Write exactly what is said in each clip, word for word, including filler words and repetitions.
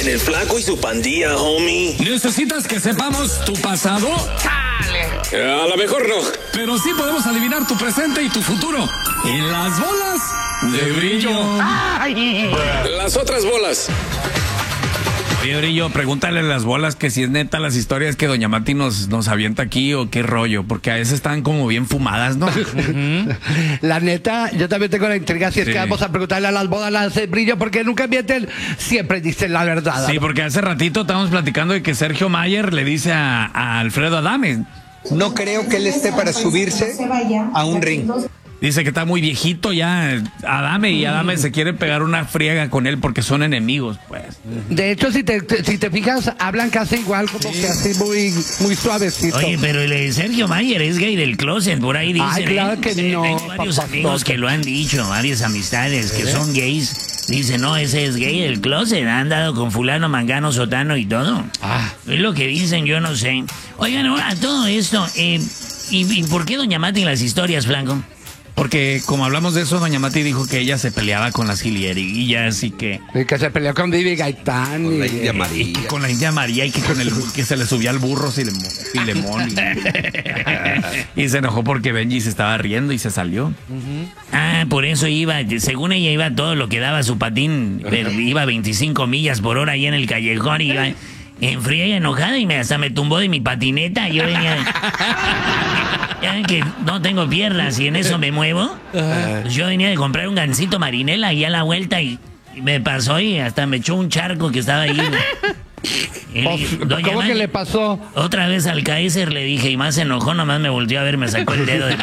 En el Flaco y su pandilla, homie. ¿Necesitas que sepamos tu pasado? ¡Chale! A lo mejor no. Pero sí podemos adivinar tu presente y tu futuro. En las bolas de brillo. ¡Ay! Las otras bolas. Oye, Brillo, pregúntale a las bolas que si es neta las historias que Doña Mati nos, nos avienta aquí o qué rollo, porque a veces están como bien fumadas, ¿no? Uh-huh. La neta, yo también tengo la intriga si es Sí. que vamos a preguntarle a las bolas de Brillo, porque nunca mienten, siempre dicen la verdad. Sí, porque hace ratito estábamos platicando de que Sergio Mayer le dice a, a Alfredo Adame. No creo que él esté para subirse a un ring. Dice que está muy viejito ya Adame y Adame se quiere pegar una friega con él porque son enemigos, pues. De hecho, si te, te- si te fijas, hablan casi igual, como que así muy, muy suavecito. Oye, pero el de Sergio Mayer es gay del closet, por ahí dicen. Ay, claro ¿eh? que no, Tengo varios papá, amigos no. que lo han dicho, varias amistades que son gays. Dicen, no, ese es gay del closet, ha andado con fulano, mangano, sotano y todo. Es lo que dicen, yo no sé. Oigan, ahora todo esto, eh, ¿y, y por qué Doña Mati en las historias, Flanco? Porque como hablamos de eso, Doña Mati dijo que ella se peleaba con las jilguerillas y que... Y que se peleó con Vivi Gaitán. Con la y- India Y María. que con la India María y que con el que se le subía al burro Filemón. Filemón y, y se enojó porque Benji se estaba riendo y se salió. Ah, por eso iba, según ella iba todo lo que daba su patín, pero iba veinticinco millas por hora ahí en el callejón y iba en fría y enojada y me, hasta me tumbó de mi patineta. Yo venía, ya ven que no tengo piernas y en eso me muevo. Pues yo venía de comprar un gansito marinela y a la vuelta y, y me pasó y hasta me echó un charco que estaba ahí. Y le Oh, dije, "Doña ¿Cómo que Mari", le pasó? otra vez al Kaiser le dije y más se enojó, nomás me volteó a ver, me sacó el dedo de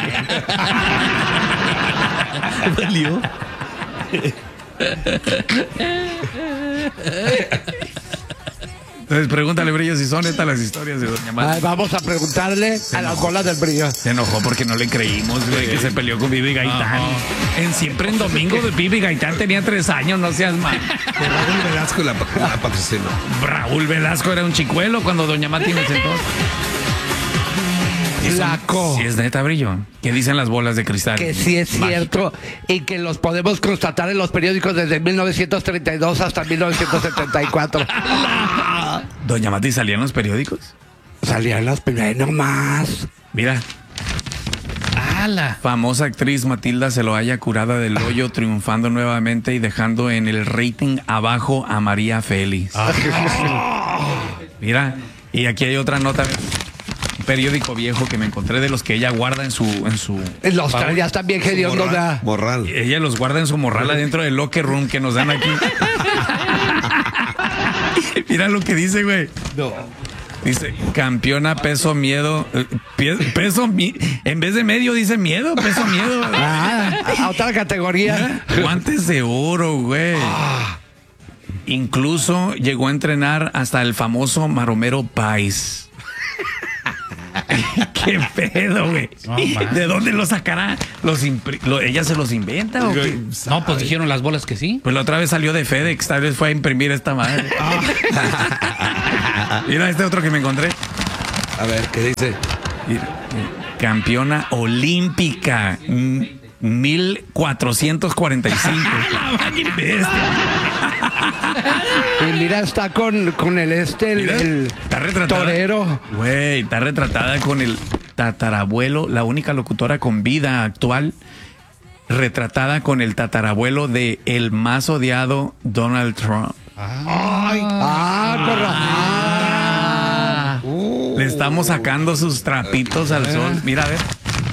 ¿Valió? Entonces pregúntale, Brillo, si son estas las historias de Doña Mati. Ay, vamos a preguntarle a las bolas del Brillo. Se enojó porque no le creímos, güey, que se peleó con Vivi Gaitán. En Siempre en Domingo de Vivi Gaitán tenía tres años, no seas mal. Que Raúl Velasco la, la patrocinó. Raúl Velasco era un chicuelo cuando Doña Mati me sentó. Flaco. Si es neta, Brillo. ¿Qué dicen las bolas de cristal? Que sí es cierto y que los podemos constatar en los periódicos desde mil novecientos treinta y dos hasta mil novecientos setenta y cuatro. ¿Doña Mati salía en los periódicos? Salían los primeros nomás. Mira. ¡Hala! Famosa actriz Matilda Celoaya curada del hoyo, triunfando nuevamente y dejando en el rating abajo a María Félix. Mira, y aquí hay otra nota. Un periódico viejo que me encontré de los que ella guarda en su... En su Los traías también que Dios nos da. Morral. ella los guarda en su morral adentro del locker room que nos dan aquí. Mira lo que dice, güey. No. Dice, campeona peso miedo. eh, pie- Peso mi- en vez de medio dice miedo, peso miedo. Ah, a otra categoría. Guantes de oro, güey. Incluso llegó a entrenar hasta el famoso Maromero Pais. ¿Qué pedo, güey? ¿De dónde lo sacará? Los impri- lo- ¿Ella se los inventa o qué? No, pues dijeron las bolas que sí. Pues la otra vez salió de FedEx, tal vez fue a imprimir esta madre. Mira este otro que me encontré. A ver, ¿qué dice? Mira, campeona olímpica. mm, mil cuatrocientos cuarenta y cinco. Y mira, está con, con el este, el, Mira, el está retratada. torero. Güey, está retratada con el tatarabuelo, la única locutora con vida actual, retratada con el tatarabuelo de el más odiado Donald Trump. Ah, con razón. Le estamos sacando sus trapitos al sol. Mira, a ver.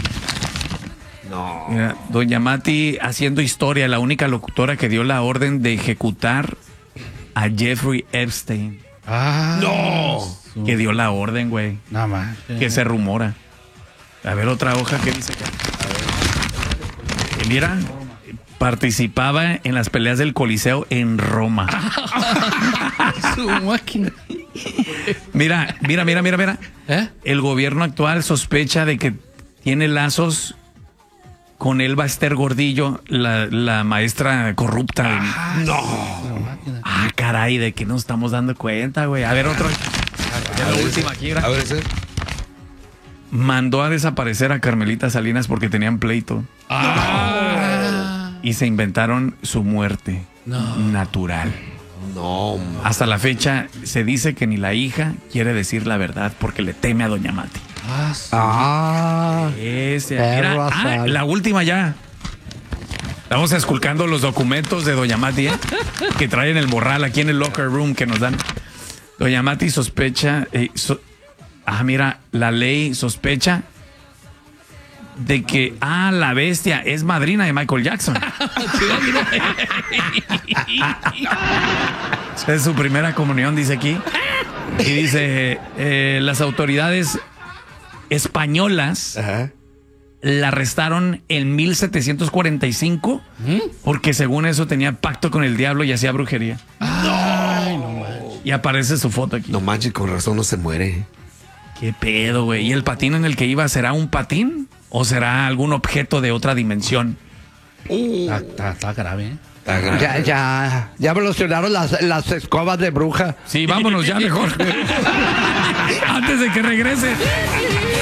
No. Mira, Doña Mati haciendo historia, la única locutora que dio la orden de ejecutar a Jeffrey Epstein. Ah, No. Que dio la orden, güey. nada más. Que se rumora. A ver, otra hoja que dice acá. Eh, Mira, participaba en las peleas del Coliseo en Roma. Su máquina. Mira, mira, mira, mira, mira. ¿Eh? El gobierno actual sospecha de que tiene lazos con Elba Ester Gordillo, la, la maestra corrupta. No. Ah, caray, de que nos estamos dando cuenta, güey. A ver, otro. Ya la última aquí, mira. A ver, ese. Mandó a desaparecer a Carmelita Salinas porque tenían pleito. Ah. Y se inventaron su muerte natural. No, man. Hasta la fecha se dice que ni la hija quiere decir la verdad porque le teme a doña Mati. Ah, sí. Ah, Ese, perro mira, ah, asal. la última ya. Estamos esculcando los documentos de doña Mati, ¿eh? Que traen el morral aquí en el locker room que nos dan. Doña Mati sospecha, eh, so- ah, mira, la ley sospecha de que, ah, la bestia es madrina de Michael Jackson. Es su primera comunión, dice aquí. Y dice, eh, las autoridades españolas Ajá. la arrestaron en mil setecientos cuarenta y cinco porque según eso tenía pacto con el diablo y hacía brujería. Ay, no manches. Y aparece su foto aquí. No manches, con razón no se muere. ¿Qué pedo, güey? ¿Y el patín en el que iba será un patín o será algún objeto de otra dimensión? Está, está- está grave, ¿eh? Está grave. Ya, ya, ya evolucionaron las, las escobas de bruja. Sí, vámonos ya mejor. Antes de que regrese.